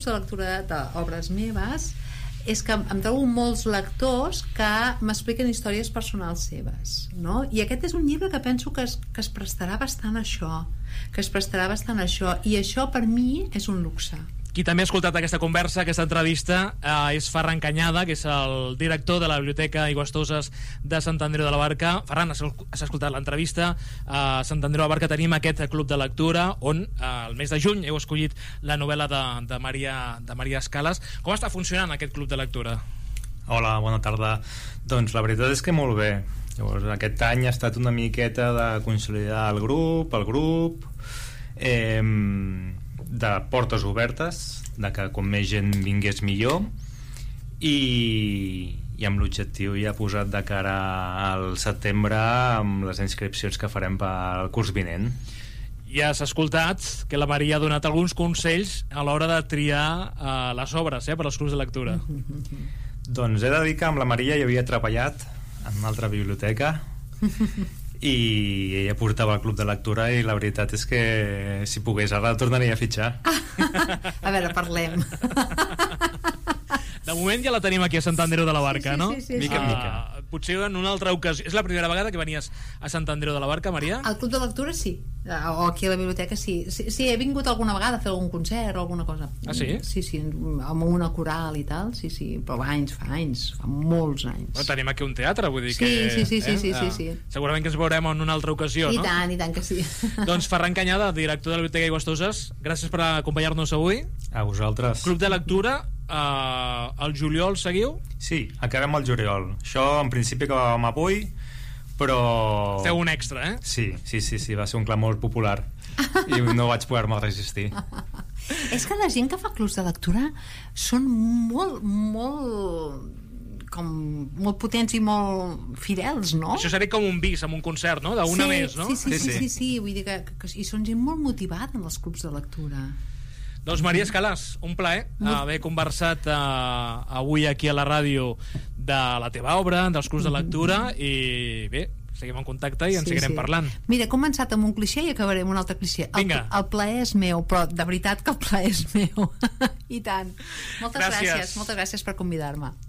de lectura d'obres meves és que em trobo molts lectors que m'expliquen històries personals seves, no? I aquest és un llibre que penso que es prestarà bastant a això, i això per mi és un luxe. Qui també ha escoltat aquesta conversa, aquesta entrevista, és Ferran Cañada, que és el director de la Biblioteca Aigües-Toses de Sant Andreu de la Barca. Ferran, has escoltat l'entrevista. A Sant Andreu de la Barca tenim aquest club de lectura on el mes de juny heu escollit la novel·la de Maria Escalas. Com està funcionant aquest club de lectura? Hola, bona tarda. Doncs la veritat és que molt bé. Llavors, aquest any ha estat una miqueta de consolidar el grup, de portes obertes, de que com més gent vingués millor, i amb l'objectiu ja posat de cara al setembre amb les inscripcions que farem pel curs vinent. Ja has escoltat que la Maria ha donat alguns consells a l'hora de triar les obres per als clubs de lectura. Doncs he de dir que amb la Maria hi havia treballat en una altra biblioteca i ella portava el club de lectura i la veritat és que si pogués ara la tornaria a fitxar. A veure, parlem. De moment ja la tenim aquí a Sant Andreu de la Barca, no? Sí. Mica en mica. Potser en una altra ocasió. És la primera vegada que venies a Sant Andreu de la Barca, Maria? Al club de lectura sí, o aquí a la biblioteca sí, he vingut alguna vegada a fer algun concert o alguna cosa. Ah, sí? Sí, amb una coral i tal, sí, però fa molts anys. Però tenim aquí un teatre, vull dir sí, que... Sí. Segurament que ens veurem en una altra ocasió, no? I tant que sí. Doncs Ferran Cañada, director de la Biblioteca Aigües-Toses, gràcies per acompanyar-nos avui. A vosaltres. Club de lectura, el juliol seguiu? Sí, acabem el juliol. Això en principi acabàvem avui, però... Feu un extra, eh? Sí, va ser un clamor popular i no vaig poder-me resistir. És que la gent que fa clubs de lectura són molt potents i molt fidels, no? Això seria com un bis amb un concert, no? D'una més, no? Sí, vull dir que i són gent molt motivada en els clubs de lectura. Doncs Maria Escalas, un plaer haver conversat avui aquí a la ràdio de la teva obra, dels clubs de lectura, i bé, seguim en contacte i en seguirem parlant. Mira, he començat amb un clixé i acabaré amb un altre clixé. El plaer és meu, però de veritat que el plaer és meu. I tant. Moltes gràcies per convidar-me.